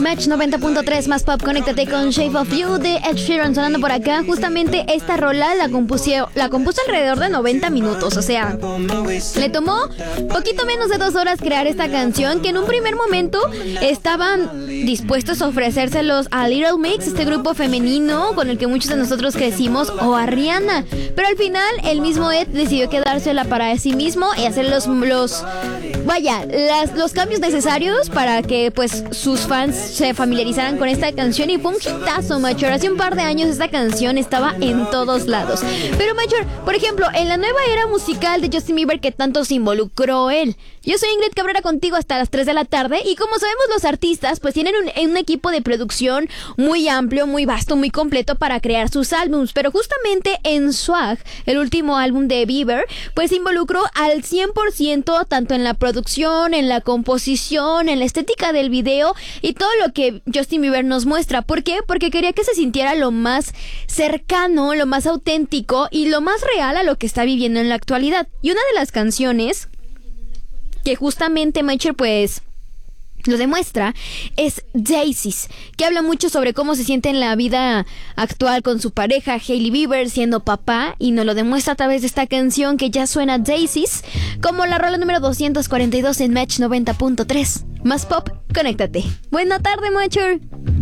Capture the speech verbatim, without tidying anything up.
Match noventa punto tres más pop, conéctate con Shape of You de Ed Sheeran sonando por acá. Justamente esta rola la compuso, la compuso alrededor de noventa minutos, o sea, le tomó poquito menos de dos horas crear esta canción, que en un primer momento estaban dispuestos a ofrecérselos a Little Mix, este grupo femenino con el que muchos de nosotros crecimos, o a Rihanna, pero al final el mismo Ed decidió quedársela para sí mismo y hacer los, los vaya, las, los cambios necesarios para que pues sus fans se familiarizaran con esta canción, y fue un hitazo, Major. Hace un par de años esta canción estaba en todos lados. Pero Major, por ejemplo, en la nueva era musical de Justin Bieber que tanto se involucró él. Yo soy Ingrid Cabrera contigo hasta las tres de la tarde, y como sabemos, los artistas pues tienen un, un equipo de producción muy amplio, muy vasto, muy completo para crear sus álbums, pero justamente en Swag, el último álbum de Bieber, pues se involucró al cien por ciento tanto en la producción, en la composición, en la estética del video y todo lo que Justin Bieber nos muestra. ¿Por qué? Porque quería que se sintiera lo más cercano, lo más auténtico y lo más real a lo que está viviendo en la actualidad. Y una de las canciones que justamente Major pues lo demuestra es Daisies, que habla mucho sobre cómo se siente en la vida actual con su pareja Hailey Bieber siendo papá, y nos lo demuestra a través de esta canción que ya suena, Daisies, como la rola número doscientos cuarenta y dos en Match noventa punto tres. Más pop, conéctate. Buena tarde, Major.